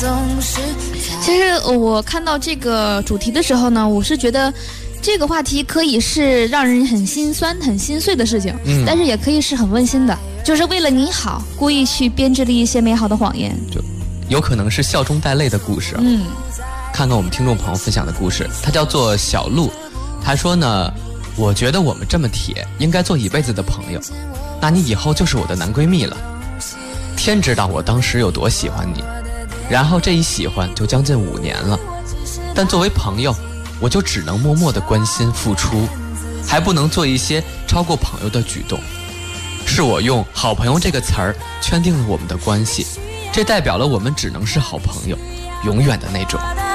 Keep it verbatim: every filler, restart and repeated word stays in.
其实我看到这个主题的时候呢，我是觉得这个话题可以是让人很心酸很心碎的事情、嗯、但是也可以是很温馨的，就是为了你好故意去编织了一些美好的谎言， 就有可能是笑中带泪的故事。 嗯， 看看我们听众朋友分享的故事，他叫做小鹿，他说呢，我觉得我们这么铁应该做一辈子的朋友，那你以后就是我的男闺蜜了。天知道我当时有多喜欢你，然后这一喜欢就将近五年了，但作为朋友我就只能默默的关心付出，还不能做一些超过朋友的举动。是我用好朋友这个词儿圈定了我们的关系，这代表了我们只能是好朋友，永远的那种。